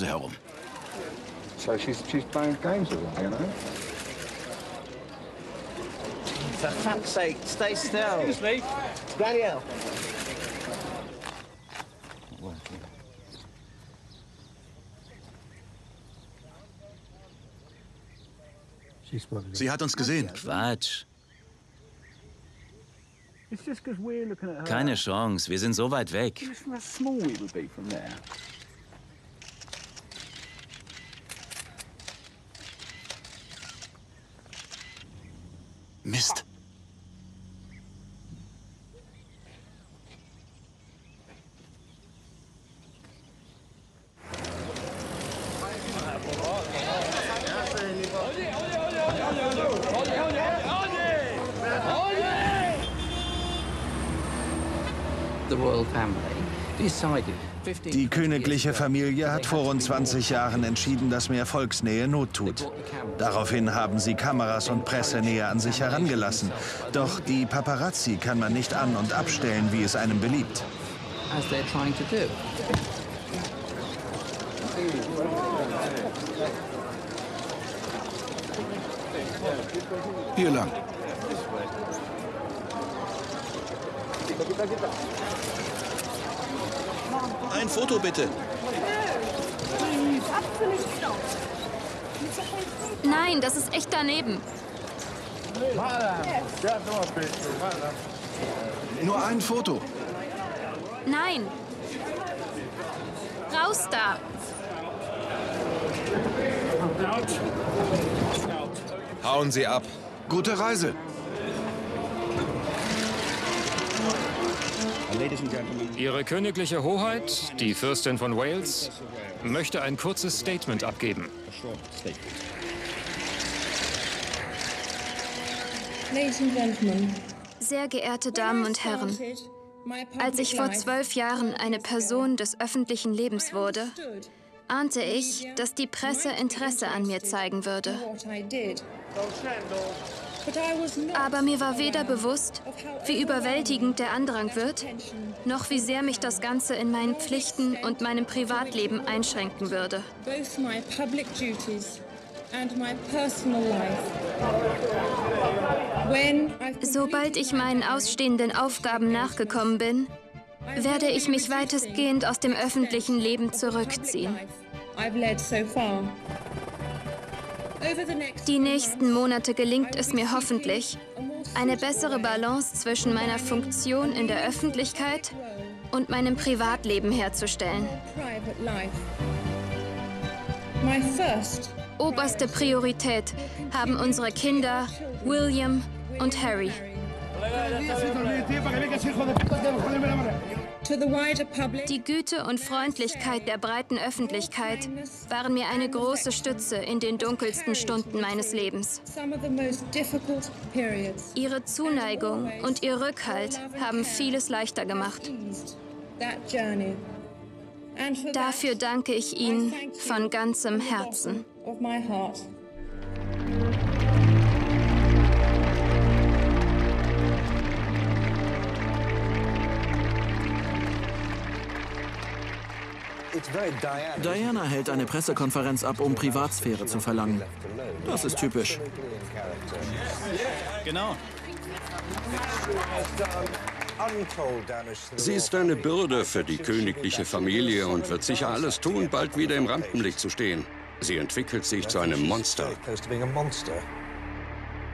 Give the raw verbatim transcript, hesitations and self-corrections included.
Hause herum. So she's, she's playing games with them, you know? For fuck's sake, stay still. Excuse me. Danielle. Sie hat uns gesehen. Quatsch. Keine Chance, wir sind so weit weg. Mist. Die königliche Familie hat vor rund zwanzig Jahren entschieden, dass mehr Volksnähe Not tut. Daraufhin haben sie Kameras und Presse näher an sich herangelassen. Doch die Paparazzi kann man nicht an- und abstellen, wie es einem beliebt. Hier lang. Ein Foto bitte. Nein, das ist echt daneben. Nur ein Foto. Nein. Raus da. Hauen Sie ab. Gute Reise. Ihre königliche Hoheit, die Fürstin von Wales, möchte ein kurzes Statement abgeben. Sehr geehrte Damen und Herren, als ich vor zwölf Jahren eine Person des öffentlichen Lebens wurde, ahnte ich, dass die Presse Interesse an mir zeigen würde. Aber mir war weder bewusst, wie überwältigend der Andrang wird, noch wie sehr mich das Ganze in meinen Pflichten und meinem Privatleben einschränken würde. Sobald ich meinen ausstehenden Aufgaben nachgekommen bin, werde ich mich weitestgehend aus dem öffentlichen Leben zurückziehen. Die nächsten Monate gelingt es mir hoffentlich, eine bessere Balance zwischen meiner Funktion in der Öffentlichkeit und meinem Privatleben herzustellen. Oberste Priorität haben unsere Kinder William und Harry. Die Güte und Freundlichkeit der breiten Öffentlichkeit waren mir eine große Stütze in den dunkelsten Stunden meines Lebens. Ihre Zuneigung und ihr Rückhalt haben vieles leichter gemacht. Dafür danke ich Ihnen von ganzem Herzen. Diana hält eine Pressekonferenz ab, um Privatsphäre zu verlangen. Das ist typisch. Genau. Sie ist eine Bürde für die königliche Familie und wird sicher alles tun, bald wieder im Rampenlicht zu stehen. Sie entwickelt sich zu einem Monster.